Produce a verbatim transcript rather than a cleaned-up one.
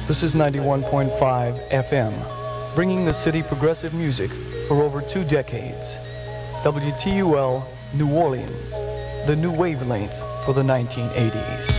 This is ninety-one point five F M, bringing the city progressive music for over two decades. W T U L, New Orleans, the new wavelength for the nineteen eighties.